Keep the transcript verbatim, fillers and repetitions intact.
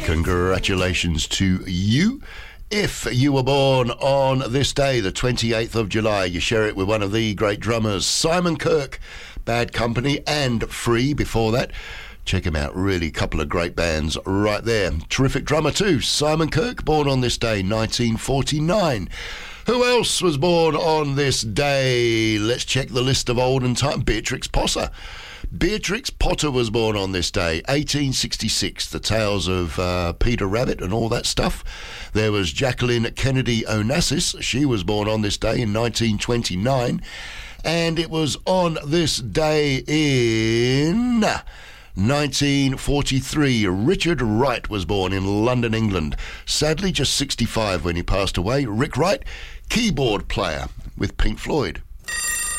Congratulations to you. If you were born on this day, the twenty-eighth of July, you share it with one of the great drummers, Simon Kirke, Bad Company, and Free before that. Check him out, really, a couple of great bands right there. Terrific drummer too, Simon Kirke, born on this day, nineteen forty-nine. Who else was born on this day? Let's check the list of olden time. Beatrix Potter. Beatrix Potter was born on this day, eighteen sixty-six. The tales of uh, Peter Rabbit and all that stuff. There was Jacqueline Kennedy Onassis. She was born on this day in nineteen twenty-nine. And it was on this day in nineteen forty-three. Richard Wright was born in London, England. Sadly, just sixty-five when he passed away. Rick Wright, keyboard player with Pink Floyd.